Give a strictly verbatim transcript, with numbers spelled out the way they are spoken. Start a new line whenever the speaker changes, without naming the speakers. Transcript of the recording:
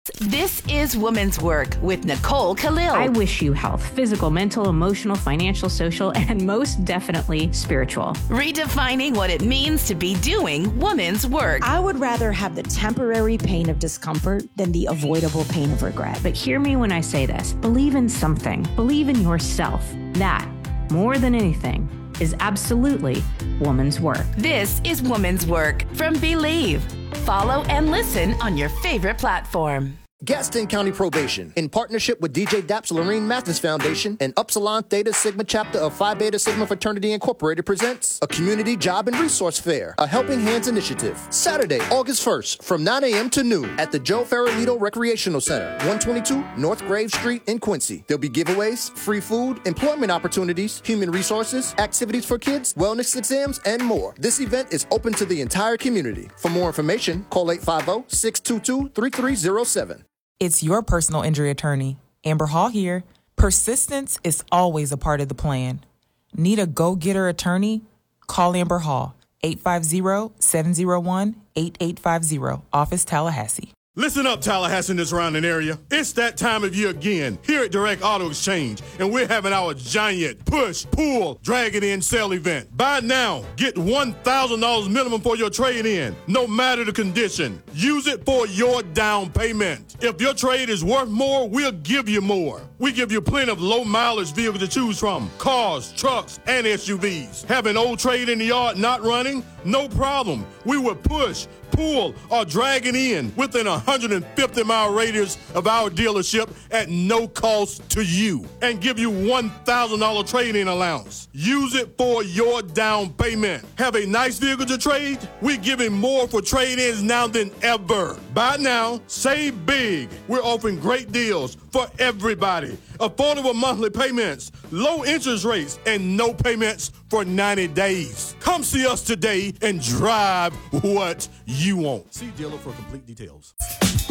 This is Woman's Work with Nicole Khalil.
I wish you health, physical, mental, emotional, financial, social, and most definitely spiritual.
Redefining what it means to be doing woman's work.
I would rather have the temporary pain of discomfort than the avoidable pain of regret.
But hear me when I say this. Believe in something. Believe in yourself. That, more than anything, is absolutely woman's work.
This is Woman's Work from Believe. Follow and listen on your favorite platform.
Gaston County Probation, in partnership with D J Daps Lorraine Mathis Foundation and Upsilon Theta Sigma chapter of Phi Beta Sigma Fraternity Incorporated, presents a community job and resource fair, a Helping Hands initiative. Saturday, August first, from nine a.m. to noon at the Joe Farolito Recreational Center, one twenty-two North Grave Street in Quincy. There'll be giveaways, free food, employment opportunities, human resources, activities for kids, wellness exams, and more. This event is open to the entire community. For more information, call eight five zero, six two two, three three zero seven.
It's your personal injury attorney, Amber Hall here. Persistence is always a part of the plan. Need a go-getter attorney? Call Amber Hall, eight five zero, seven zero one, eight eight five zero, Office Tallahassee.
Listen up, Tallahassee and the surrounding area. It's that time of year again here at Direct Auto Exchange, and we're having our giant push, pull, drag it in sale event. Buy now, get one thousand dollars minimum for your trade-in, no matter the condition. Use it for your down payment. If your trade is worth more, we'll give you more. We give you plenty of low-mileage vehicles to choose from, cars, trucks, and S U Vs. Have an old trade in the yard not running? No problem. We will push, pull, or drag it in within a one hundred fifty mile radius of our dealership at no cost to you and give you one thousand dollars trade-in allowance. Use it for your down payment. Have a nice vehicle to trade? We're giving more for trade-ins now than ever. Buy now, save big. We're offering great deals for everybody. Affordable monthly payments, low interest rates, and no payments for ninety days. Come see us today and drive what you want. See dealer for complete details.